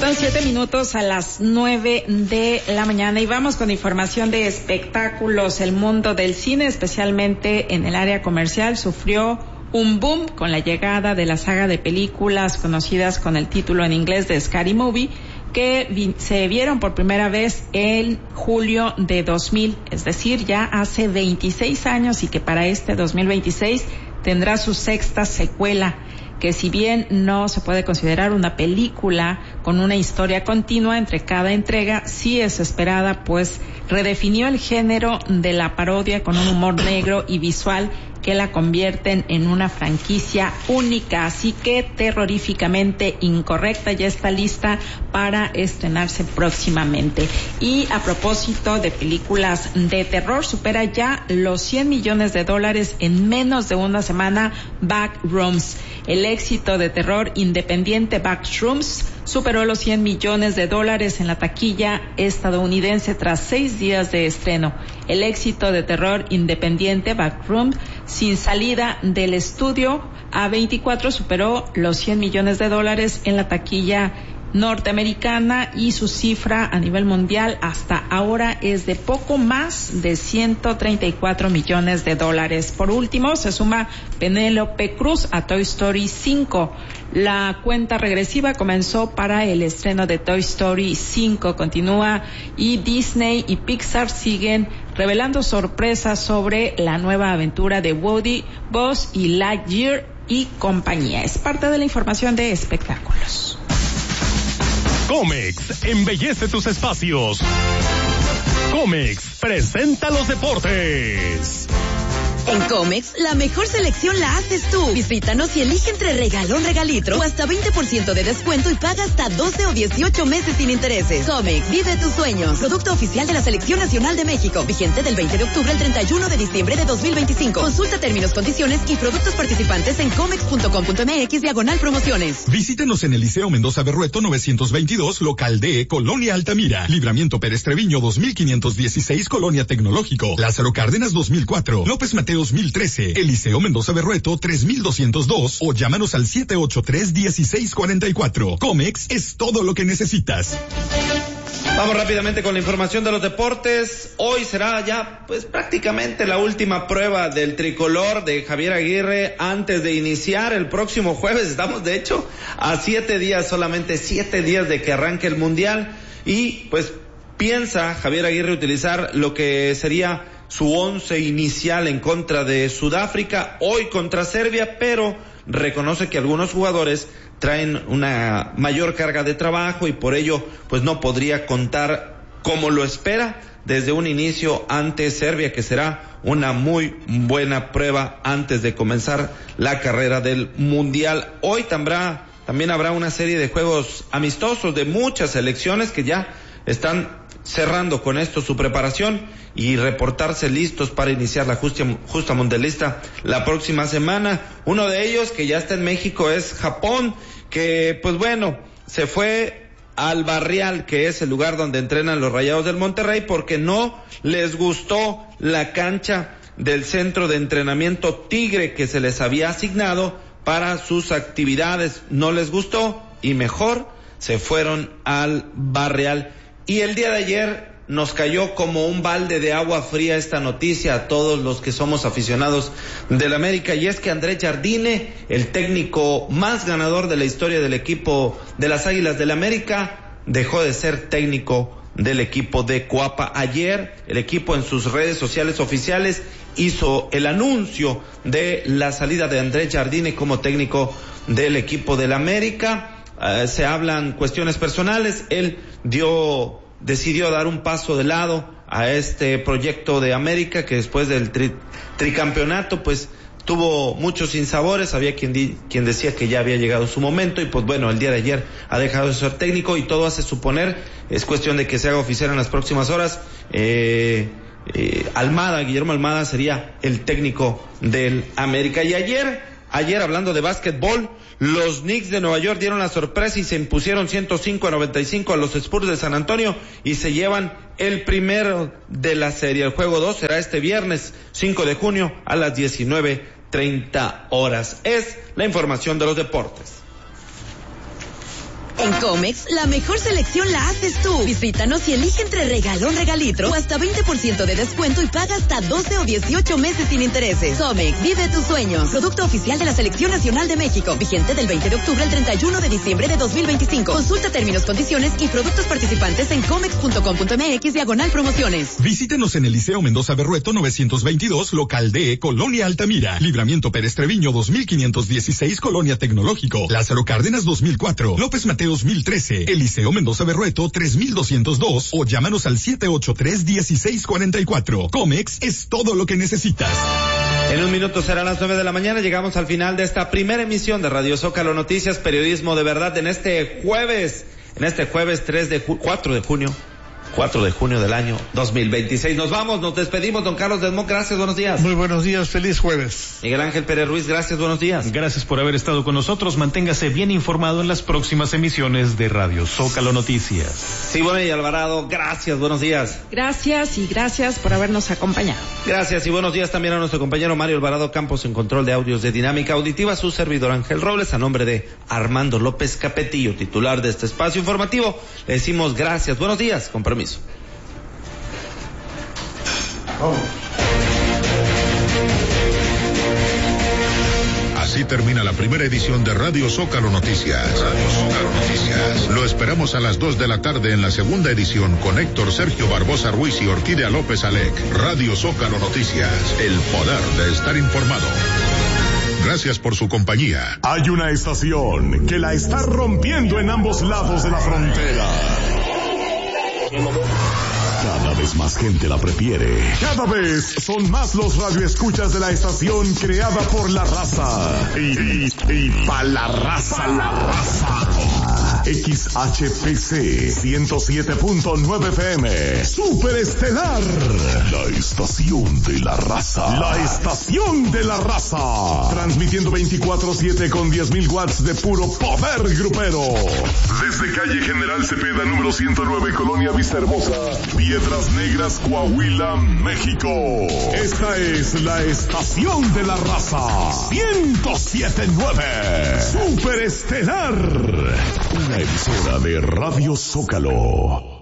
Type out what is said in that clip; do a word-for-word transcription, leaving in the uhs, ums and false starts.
Faltan siete minutos a las nueve de la mañana y vamos con información de espectáculos. El mundo del cine, especialmente en el área comercial, sufrió un boom con la llegada de la saga de películas conocidas con el título en inglés de Scary Movie, que vi- se vieron por primera vez en julio de dos mil, es decir, ya hace veintiséis años, y que para este dos mil veintiséis tendrá su sexta secuela, que si bien no se puede considerar una película con una historia continua entre cada entrega, sí es esperada, pues redefinió el género de la parodia con un humor negro y visual que la convierten en una franquicia única, así que Terroríficamente Incorrecta ya está lista para estrenarse próximamente. Y a propósito de películas de terror, supera ya los cien millones de dólares en menos de una semana Backrooms. El éxito de terror independiente Backrooms superó los cien millones de dólares en la taquilla estadounidense tras seis días de estreno. El éxito de terror independiente Backrooms, sin salida del estudio A veinticuatro, superó los cien millones de dólares en la taquilla norteamericana, y su cifra a nivel mundial hasta ahora es de poco más de ciento treinta y cuatro millones de dólares. Por último, se suma Penélope Cruz a Toy Story cinco. La cuenta regresiva comenzó para el estreno de Toy Story cinco, continúa, y Disney y Pixar siguen revelando sorpresas sobre la nueva aventura de Woody, Buzz y Lightyear y compañía. Es parte de la información de espectáculos. Comex embellece tus espacios. Comex presenta los deportes. En Comex, la mejor selección la haces tú. Visítanos y elige entre regalón, regalitro o hasta veinte por ciento de descuento y paga hasta doce o dieciocho meses sin intereses. Comex, vive tus sueños. Producto oficial de la Selección Nacional de México. Vigente del veinte de octubre al treinta y uno de diciembre de dos mil veinticinco. Consulta términos, condiciones y productos participantes en comex punto com punto m x diagonal promociones. Visítenos en el Liceo Mendoza Berrueto novecientos veintidós, local D, Colonia Altamira. Libramiento Pérez Treviño dos mil quinientos dieciséis, Colonia Tecnológico. Lázaro Cárdenas dos mil cuatro. López Mateo dos mil trece, Eliseo Mendoza Berrueto tres mil doscientos dos, o llámanos al siete ocho tres, dieciséis cuarenta y cuatro. Comex es todo lo que necesitas. Vamos rápidamente con la información de los deportes. Hoy será ya pues prácticamente la última prueba del tricolor de Javier Aguirre antes de iniciar el próximo jueves. Estamos de hecho a siete días, solamente siete días de que arranque el Mundial, y pues piensa Javier Aguirre utilizar lo que sería su once inicial en contra de Sudáfrica, hoy contra Serbia, pero reconoce que algunos jugadores traen una mayor carga de trabajo y por ello pues no podría contar como lo espera desde un inicio ante Serbia, que será una muy buena prueba antes de comenzar la carrera del Mundial. Hoy también, también habrá una serie de juegos amistosos de muchas selecciones que ya están cerrando con esto su preparación y reportarse listos para iniciar la justa, justa mundialista la próxima semana. Uno de ellos que ya está en México es Japón, que pues bueno, se fue al Barrial, que es el lugar donde entrenan los Rayados del Monterrey, porque no les gustó la cancha del centro de entrenamiento Tigre que se les había asignado para sus actividades. No les gustó y mejor se fueron al Barrial. Y el día de ayer nos cayó como un balde de agua fría esta noticia a todos los que somos aficionados del América, y es que Andrés Jardine, el técnico más ganador de la historia del equipo de las Águilas del América, dejó de ser técnico del equipo de Coapa. Ayer el equipo en sus redes sociales oficiales hizo el anuncio de la salida de Andrés Jardine como técnico del equipo del América. Uh, se hablan cuestiones personales. Él dio, decidió dar un paso de lado a este proyecto de América, que después del tri, tricampeonato pues tuvo muchos sinsabores. Había quien, di, quien decía que ya había llegado su momento, y pues bueno, el día de ayer ha dejado de ser técnico y todo hace suponer, es cuestión de que se haga oficial en las próximas horas, eh, eh, Almada, Guillermo Almada sería el técnico del América. Y ayer, ayer hablando de básquetbol, los Knicks de Nueva York dieron la sorpresa y se impusieron ciento cinco a noventa y cinco a los Spurs de San Antonio y se llevan el primero de la serie. El juego dos será este viernes cinco de junio a las diecinueve treinta horas. Es la información de los deportes. En Comex, la mejor selección la haces tú. Visítanos y elige entre regalón, regalitro o hasta veinte por ciento de descuento y paga hasta doce o dieciocho meses sin intereses. Comex, vive tus sueños. Producto oficial de la Selección Nacional de México. Vigente del veinte de octubre al treinta y uno de diciembre de dos mil veinticinco. Consulta términos, condiciones y productos participantes en comex punto com punto m x diagonal promociones. Visítenos en el Liceo Mendoza Berrueto novecientos veintidós, local D, Colonia Altamira. Libramiento Pérez Treviño dos mil quinientos dieciséis, Colonia Tecnológico. Lázaro Cárdenas dos mil cuatro. López Mateos mil trece. Eliseo Mendoza Berrueto tres mil doscientos dos. O llámanos al siete ocho tres, dieciséis cuarenta y cuatro. Comex es todo lo que necesitas. En un minuto serán las nueve de la mañana. Llegamos al final de esta primera emisión de Radio Zócalo Noticias, periodismo de verdad en este jueves, en este jueves tres de ju- cuatro de junio. cuatro de junio del año dos mil veintiséis. Nos vamos, nos despedimos, don Carlos Desmond, gracias, buenos días. Muy buenos días, feliz jueves. Miguel Ángel Pérez Ruiz, gracias, buenos días. Gracias por haber estado con nosotros. Manténgase bien informado en las próximas emisiones de Radio Zócalo Noticias. Siboney Alvarado, gracias, buenos días. Gracias y gracias por habernos acompañado. Gracias y buenos días también a nuestro compañero Mario Alvarado Campos en control de audios de Dinámica Auditiva, su servidor Ángel Robles, a nombre de Armando López Capetillo, titular de este espacio informativo. Le decimos gracias, buenos días, con permiso. Así termina la primera edición de Radio Zócalo Noticias. Radio Zócalo Noticias. Lo esperamos a las dos de la tarde en la segunda edición con Héctor Sergio Barbosa Ruiz y Orquídea López Alec. Radio Zócalo Noticias. El poder de estar informado. Gracias por su compañía. Hay una estación que la está rompiendo en ambos lados de la frontera. Cada vez más gente la prefiere. Cada vez son más los radioescuchas de la estación creada por la raza. Y, y, y pa' la raza, la raza. X H P C ciento siete punto nueve F M. Superestelar. La estación de la raza. La estación de la raza. Transmitiendo veinticuatro siete con diez mil watts de puro poder grupero. Desde calle General Cepeda, número ciento nueve, Colonia Vista Hermosa, Piedras Negras, Coahuila, México. Esta es la estación de la raza. ciento siete punto nueve. Superestelar. Una emisora de Radio Zócalo.